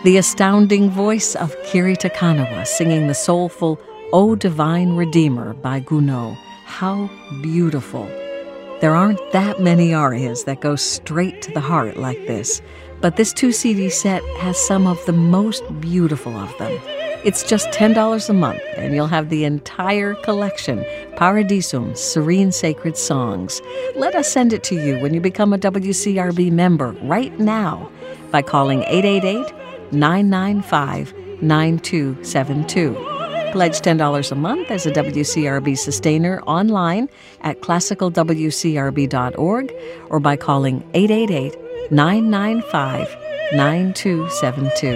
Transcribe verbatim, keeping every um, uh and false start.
The astounding voice of Kiri Te Kanawa singing the soulful O Divine Redeemer by Gounod. How beautiful. There aren't that many arias that go straight to the heart like this, but this two-C D set has some of the most beautiful of them. It's just ten dollars a month, and you'll have the entire collection, Paradisum, Serene Sacred Songs. Let us send it to you when you become a W C R B member right now by calling eight eight eight, nine nine five, nine two seven two. Pledge ten dollars a month as a W C R B sustainer online at classical w c r b dot org or by calling eight eight eight, nine nine five, nine two seven two.